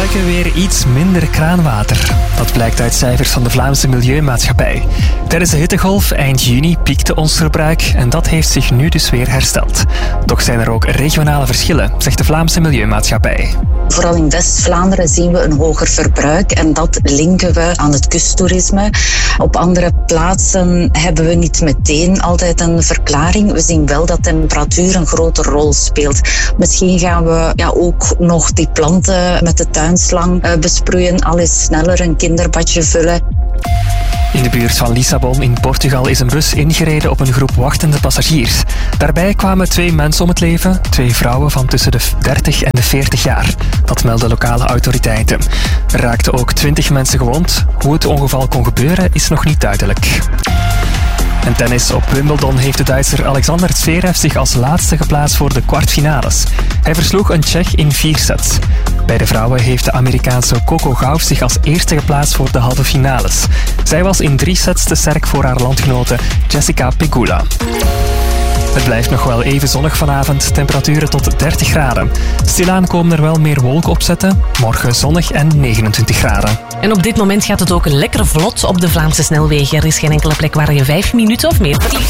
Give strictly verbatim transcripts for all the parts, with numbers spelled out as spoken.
gebruiken weer iets minder kraanwater. Dat blijkt uit cijfers van de Vlaamse Milieumaatschappij. Tijdens de hittegolf eind juni piekte ons verbruik en dat heeft zich nu dus weer hersteld. Toch zijn er ook regionale verschillen, zegt de Vlaamse Milieumaatschappij. Vooral in West-Vlaanderen zien we een hoger verbruik en dat linken we aan het kusttoerisme. Op andere plaatsen hebben we niet meteen altijd een verklaring. We zien wel dat temperatuur een grote rol speelt. Misschien gaan we ja, ook nog die planten met de tuinslang uh, besproeien, al eens sneller een kinderbadje vullen. In de buurt van Lissabon in Portugal is een bus ingereden op een groep wachtende passagiers. Daarbij kwamen twee mensen om het leven, twee vrouwen van tussen de dertig en de veertig jaar. Dat melden lokale autoriteiten. Er raakten ook twintig mensen gewond. Hoe het ongeval kon gebeuren is nog niet duidelijk. En tennis. Op Wimbledon heeft de Duitser Alexander Zverev zich als laatste geplaatst voor de kwartfinales. Hij versloeg een Tsjech in vier sets. Bij de vrouwen heeft de Amerikaanse Coco Gauff zich als eerste geplaatst voor de halve finales. Zij was in drie sets te sterk voor haar landgenote Jessica Pegula. Het blijft nog wel even zonnig vanavond, temperaturen tot dertig graden. Stilaan komen er wel meer wolken opzetten, morgen zonnig en negenentwintig graden. En op dit moment gaat het ook lekker vlot op de Vlaamse snelwegen. Er is geen enkele plek waar je vijf minuten of meer verliest.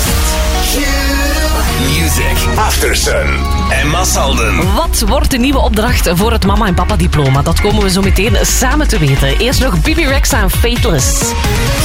Music After Sun. Emma Salden. Wat wordt de nieuwe opdracht voor het mama- en papa-diploma? Dat komen we zo meteen samen te weten. Eerst nog Bibi Rexha en Faithless.